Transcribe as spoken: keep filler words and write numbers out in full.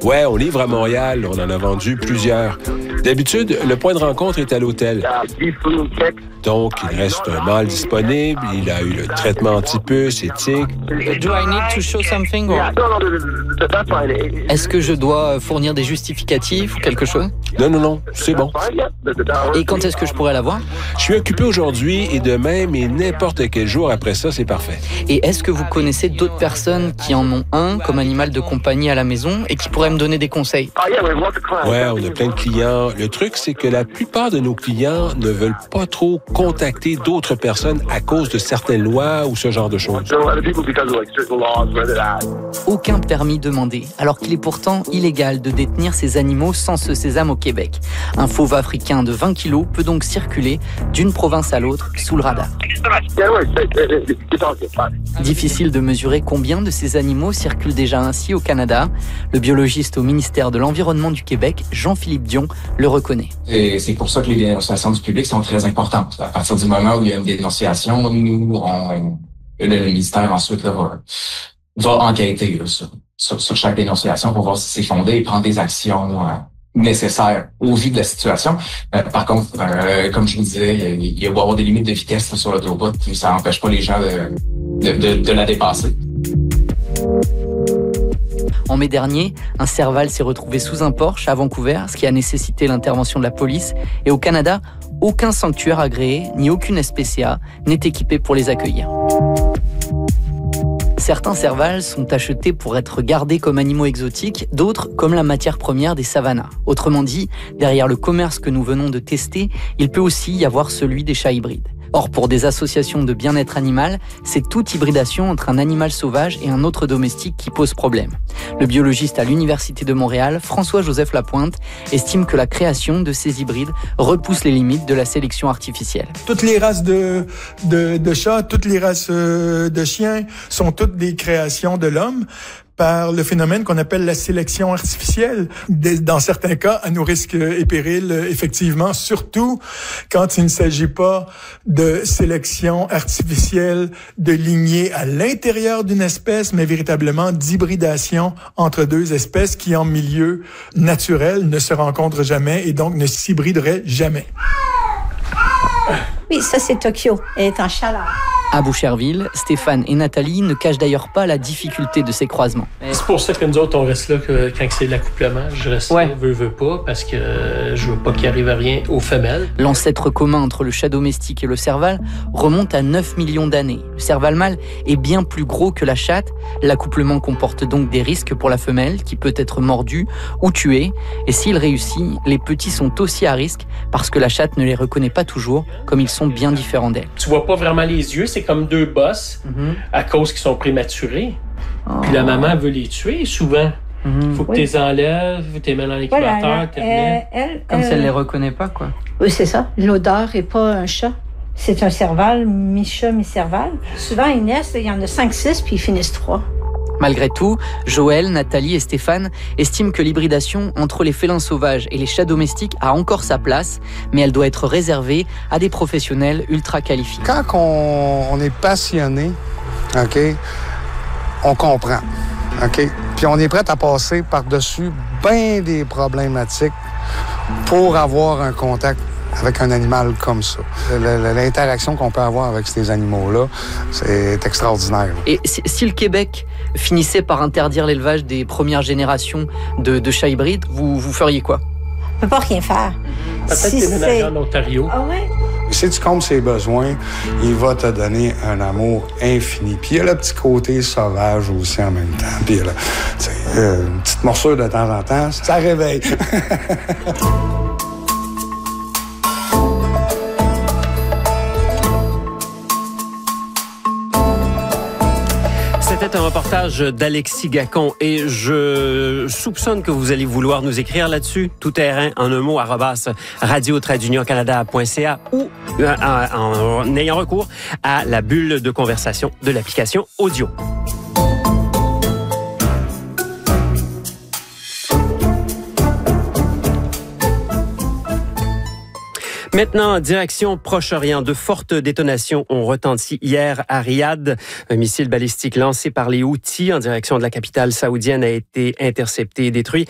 Ouais, on livre à Montréal. On en a vendu plusieurs. D'habitude, le point de rencontre est à l'hôtel. Donc, il reste un mâle disponible. Il a eu le traitement anti-puce et tigre. Do I need to show something? Or... Est-ce que je dois fournir des justificatifs ou quelque chose? Non, non, non, c'est bon. Et quand est-ce que je pourrais l'avoir? Je suis occupé aujourd'hui et demain, mais n'importe quel jour après ça, c'est parfait. Et est-ce que vous connaissez d'autres personnes qui en ont un comme animal de compagnie à la maison et qui pourraient me donner des conseils? Ouais, on a plein de clients. Le truc, c'est que la plupart de nos clients ne veulent pas trop contacter d'autres personnes à cause de certaines lois ou ce genre de choses. Aucun permis demandé, alors qu'il est pourtant illégal de détenir ces animaux sans ce sésame au Québec. Un fauve africain de vingt kilos peut donc circuler d'une province à l'autre sous le radar. Difficile de mesurer combien de ces animaux circulent déjà ainsi au Canada. Le biologiste au ministère de l'Environnement du Québec, Jean-Philippe Dion, le reconnaît. Et c'est pour ça que les dénonciations du public sont très importantes. À partir du moment où il y a une dénonciation, nous, on, le ministère ensuite là, va, va enquêter là, sur, sur, sur chaque dénonciation pour voir si c'est fondé et prendre des actions euh, nécessaires au vu de la situation. Euh, par contre, euh, comme je vous disais, il, il va y avoir des limites de vitesse là, sur l'autoroute, puis ça n'empêche pas les gens de, de, de, de la dépasser. En mai dernier, un serval s'est retrouvé sous un porche à Vancouver, ce qui a nécessité l'intervention de la police. Et au Canada, aucun sanctuaire agréé, ni aucune S P C A n'est équipé pour les accueillir. Certains servals sont achetés pour être gardés comme animaux exotiques, d'autres comme la matière première des savannas. Autrement dit, derrière le commerce que nous venons de tester, il peut aussi y avoir celui des chats hybrides. Or, pour des associations de bien-être animal, c'est toute hybridation entre un animal sauvage et un autre domestique qui pose problème. Le biologiste à l'Université de Montréal, François-Joseph Lapointe, estime que la création de ces hybrides repousse les limites de la sélection artificielle. Toutes les races de, de, de chats, toutes les races de chiens sont toutes des créations de l'homme par le phénomène qu'on appelle la sélection artificielle. Dans certains cas, à nos risques et périls, effectivement, surtout quand il ne s'agit pas de sélection artificielle de lignée à l'intérieur d'une espèce, mais véritablement d'hybridation entre deux espèces qui, en milieu naturel, ne se rencontrent jamais et donc ne s'hybrideraient jamais. Oui, ça c'est Tokyo. Elle est en chaleur. À Boucherville, Stéphane et Nathalie ne cachent d'ailleurs pas la difficulté de ces croisements. C'est pour ça que nous autres, on reste là que, quand c'est l'accouplement. Je reste ouais. là, veux, veux pas, parce que je veux pas qu'il arrive à rien aux femelles. L'ancêtre commun entre le chat domestique et le serval remonte à neuf millions d'années. Le serval mâle est bien plus gros que la chatte. L'accouplement comporte donc des risques pour la femelle, qui peut être mordue ou tuée. Et s'il réussit, les petits sont aussi à risque, parce que la chatte ne les reconnaît pas toujours, comme ils sont bien différents d'elle. Tu vois pas vraiment les yeux, c'est comme deux bosses mm-hmm. à cause qu'ils sont prématurés. Oh. Puis la maman veut les tuer souvent. Il mm-hmm. faut que oui. tu les enlèves, tu les mets dans l'incubateur. Voilà, euh, elle, comme euh, si elle les reconnaît pas, quoi. Oui, c'est ça. L'odeur est pas un chat. C'est un serval, mi-chat, mi-serval. Souvent, ils naissent, il y en a cinq, six, puis ils finissent trois. Malgré tout, Joël, Nathalie et Stéphane estiment que l'hybridation entre les félins sauvages et les chats domestiques a encore sa place, mais elle doit être réservée à des professionnels ultra qualifiés. Quand on, on est passionné, OK, on comprend, OK, puis on est prêt à passer par-dessus bien des problématiques pour avoir un contact avec un animal comme ça. L'interaction qu'on peut avoir avec ces animaux-là, c'est extraordinaire. Et si le Québec finissait par interdire l'élevage des premières générations de, de chats hybrides, vous, vous feriez quoi? On peut pas rien faire. Peut-être si déménager en Ontario. Ah ouais? Si tu comptes ses besoins, il va te donner un amour infini. Puis il y a le petit côté sauvage aussi en même temps. Puis là, euh, une petite morsure de temps en temps, ça réveille. C'était un reportage d'Alexis Gacon et je soupçonne que vous allez vouloir nous écrire là-dessus, tout terrain, en un mot, arobase radio tiret union canada point c a ou euh, en, en ayant recours à la bulle de conversation de l'application audio. Maintenant, direction Proche-Orient. De fortes détonations ont retenti hier à Riyad. Un missile balistique lancé par les Houthis en direction de la capitale saoudienne a été intercepté et détruit.